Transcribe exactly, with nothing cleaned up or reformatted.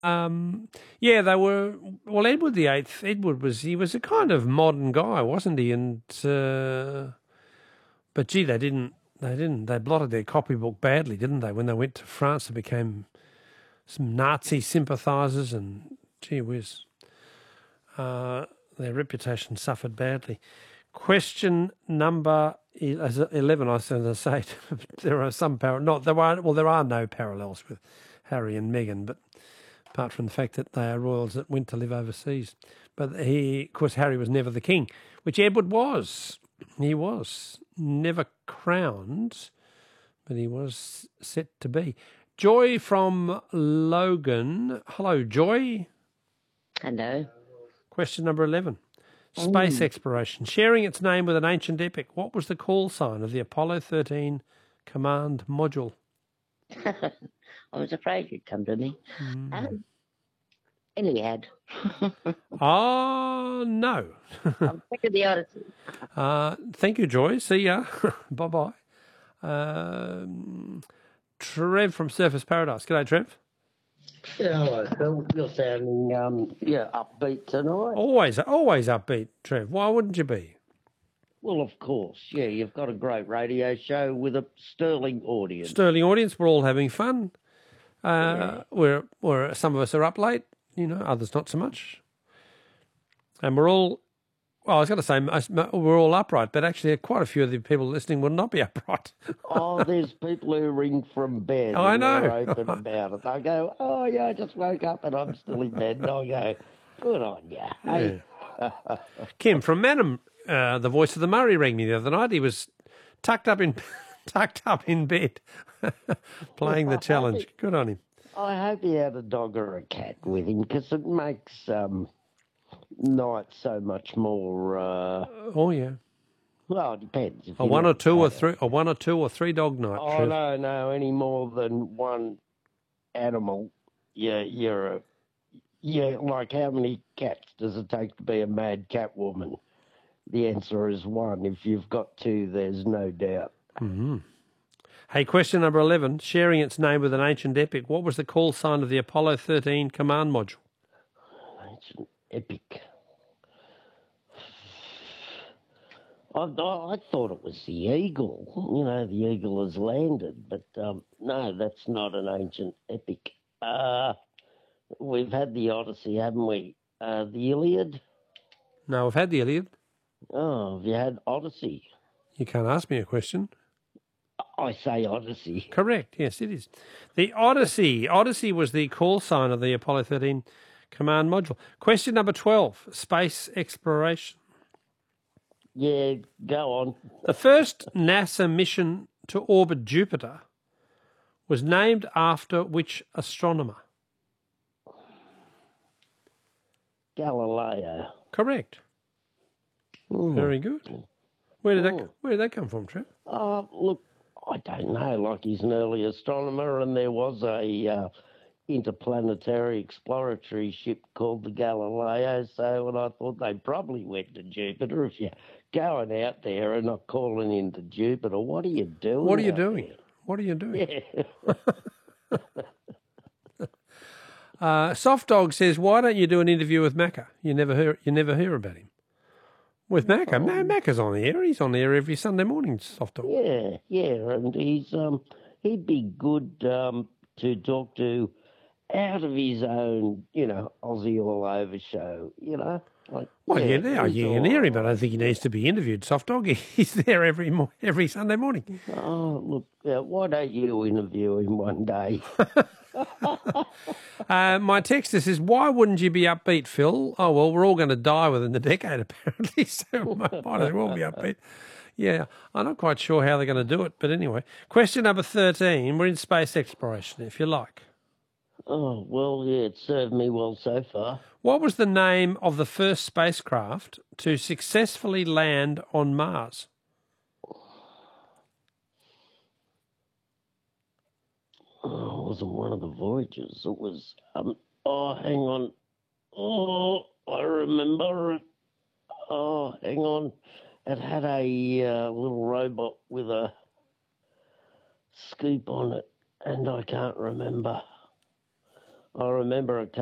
Um, yeah, they were. Well, Edward the Eighth. Edward was he was a kind of modern guy, wasn't he? And uh, but gee, they didn't. They didn't. They blotted their copybook badly, didn't they? When they went to France, they became some Nazi sympathisers, and gee whiz, uh, their reputation suffered badly. Question number eleven. I was going to say there are some par- not there are well there are no parallels with Harry and Meghan, but apart from the fact that they are royals that went to live overseas. But he, of course, Harry was never the king, which Edward was. He was never crowned, but he was set to be. Joy from Logan. Hello, Joy. Hello. Question number eleven. Space Ooh. exploration. Sharing its name with an ancient epic, what was the call sign of the Apollo thirteen command module? I was afraid you'd come to me. Mm. Um, Iliad. Oh, no. I'm sick of the Odyssey. uh, thank you, Joy. See ya. Bye-bye. Um, Trev from Surface Paradise. G'day, Trev. Yeah, hello, Phil. You're sounding um, yeah, upbeat tonight. Always, always upbeat, Trev. Why wouldn't you be? Well, of course. Yeah, you've got a great radio show with a sterling audience. Sterling audience. We're all having fun. Uh, Yeah. we're, we're, some of us are up late, you know, others not so much. And we're all, well, I was going to say most- mo- we're all upright, but actually quite a few of the people listening will not be upright. Oh, there's people who ring from bed. I and know. They're open about it. They go, oh, yeah, I just woke up and I'm still in bed. And I go, good on you. Hey. Kim from Manham, uh, the voice of the Murray, rang me the other night. He was tucked up in tucked up in bed playing the challenge. Good on him. I hope he had a dog or a cat with him because it makes um, nights so much more. Uh, Oh yeah, well, it depends. If a you one or like two or cat. three, a one or two or three dog night. Oh, Trev. no, no, any more than one animal. Yeah, you're a. Yeah, like how many cats does it take to be a mad cat woman? The answer is one. If you've got two, there's no doubt. Mm-hmm. Hey, question number eleven. Sharing its name with an ancient epic, what was the call sign of the Apollo thirteen command module? Ancient epic. I, I, I thought it was the eagle. You know, the eagle has landed, but um, no, that's not an ancient epic. Uh, we've had the Odyssey, haven't we? Uh, the Iliad. No, I've had the Iliad. Oh, have you had Odyssey? You can't ask me a question. I say Odyssey. Correct. Yes, it is. The Odyssey. Odyssey was the call sign of the Apollo thirteen command module. Question number twelve. Space exploration. Yeah, go on. The first NASA mission to orbit Jupiter was named after which astronomer? Galileo. Correct. Mm. Very good. Where did that Mm. Where did that come from, Trev? Uh, look, I don't know. Like he's an early astronomer, and there was a uh, interplanetary exploratory ship called the Galileo. So, and I thought they probably went to Jupiter. If you're going out there and not calling into Jupiter, what are you doing? What are you out doing? there? What are you doing? Yeah. Uh, Soft Dog says, "Why don't you do an interview with Macca? You never hear you never hear about him." With Macca, Ma- Macca's on the air. He's on the air every Sunday morning. Soft Dog. Yeah, yeah, and he's um he'd be good um to talk to out of his own, you know, Aussie all over show, you know. Like, Well, yeah, yeah, he's you all can hear him, but I right. don't think he needs to be interviewed. Soft Dog, he's there every mo- every Sunday morning. Oh, look, uh, why don't you interview him one day? Uh, my texter says, "Why wouldn't you be upbeat, Phil?" Oh well, we're all going to die within the decade, apparently, so might might as well be upbeat. Yeah, I'm not quite sure how they're going to do it, but anyway. Question number thirteen. We're in space exploration, if you like. Oh, well, yeah, it served me well so far. What was the name of the first spacecraft to successfully land on Mars? Oh, it wasn't one of the voyages. It was, um, oh, hang on. Oh, I remember it. Oh, hang on. It had a uh, little robot with a scoop on it, and I can't remember. I remember a